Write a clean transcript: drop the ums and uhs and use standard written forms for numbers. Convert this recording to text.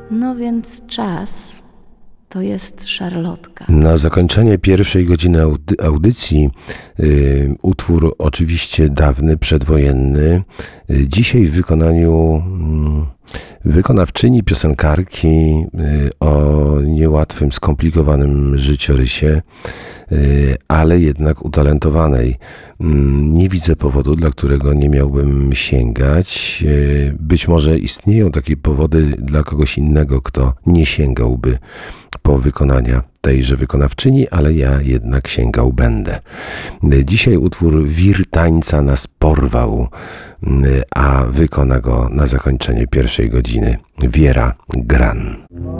No więc czas to jest szarlotka. Na zakończenie pierwszej godziny audycji utwór oczywiście dawny, przedwojenny. Dzisiaj w wykonaniu wykonawczyni, piosenkarki o niełatwym, skomplikowanym życiorysie, ale jednak utalentowanej. Nie widzę powodu, dla którego nie miałbym sięgać. Być może istnieją takie powody dla kogoś innego, kto nie sięgałby po wykonania tejże wykonawczyni, ale ja jednak sięgał będę. Dzisiaj utwór Wir tańca nas porwał, a wykona go na zakończenie pierwszej godziny Wiera Gran.